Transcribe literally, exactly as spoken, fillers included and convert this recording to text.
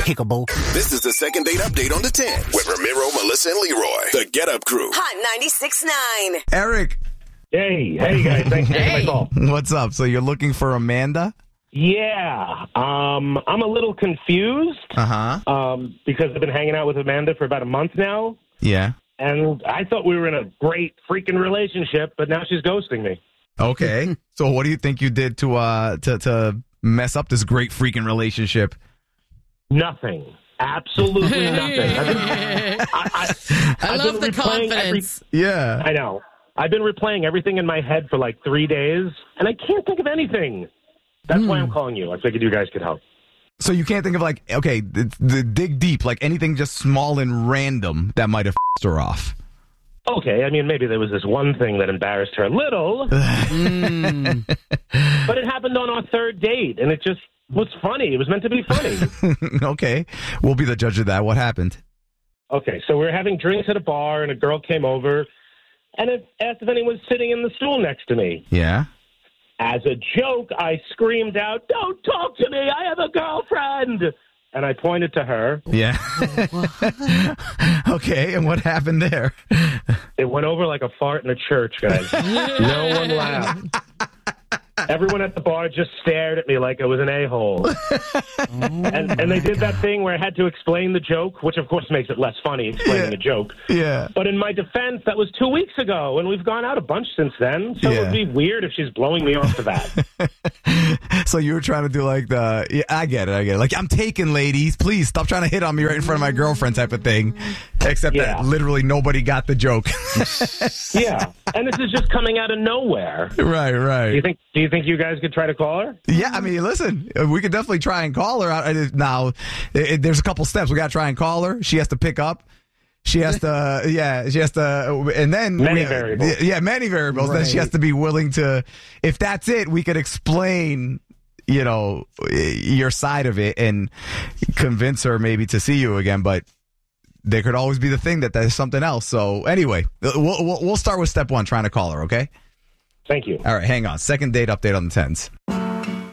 kickable. This is the second date update on the tens with Ramiro, Melissa, and Leroy. The Get Up Crew. Hot ninety-six point nine. Eric. Hey, hey guys, thanks for taking my call. What's up? So you're looking for Amanda? Yeah, um, I'm a little confused Uh-huh. um, because I've been hanging out with Amanda for about a month now, Yeah. and I thought we were in a great freaking relationship, but now she's ghosting me. Okay. So what do you think you did to uh to to mess up this great freaking relationship? Nothing. Absolutely nothing. I've been, I, I, I I've love been the replaying confidence. Every, Yeah. I know. I've been replaying everything in my head for like three days, and I can't think of anything. That's why I'm calling you. I figured you guys could help. So you can't think of like, okay, the, the dig deep, like anything just small and random that might have f***ed her off. Okay, I mean, maybe there was this one thing that embarrassed her a little, Mm. but it happened on our third date, and it just was funny. It was meant to be funny. Okay. We'll be the judge of that. What happened? Okay, so we were having drinks at a bar, and a girl came over and it asked if anyone was sitting in the stool next to me. Yeah. As a joke, I screamed out, "Don't talk to me, I have a girlfriend!" And I pointed to her. Yeah. Okay, and what happened there? It went over like a fart in a church, guys. No one laughed. Everyone at the bar just stared at me like I was an a-hole. and, and they did that thing where I had to explain the joke, which of course makes it less funny, explaining Yeah. a joke. Yeah. But in my defense, that was two weeks ago, and we've gone out a bunch since then, so it Yeah. would be weird if she's blowing me off for that. So you were trying to do like the, yeah, I get it, I get it. Like, I'm taken, ladies. Please stop trying to hit on me right in front of my girlfriend type of thing. Except Yeah. that literally nobody got the joke. Yeah, and this is just coming out of nowhere. Right, right. Do you think? Do you think you guys could try to call her? Yeah, I mean, listen, we could definitely try and call her. I- I- Now, it, it- there's a couple steps. We got to try and call her. She has to pick up. She has to, yeah, she has to, and then. Many we- variables. Yeah, many variables. Then she Right. has to be willing to, if that's it, we could explain, you know, your side of it and convince her maybe to see you again. But there could always be the thing that there's something else. So anyway, we'll, we'll, we'll start with step one, trying to call her, okay? Thank you. All right, hang on. Second date update on the tens.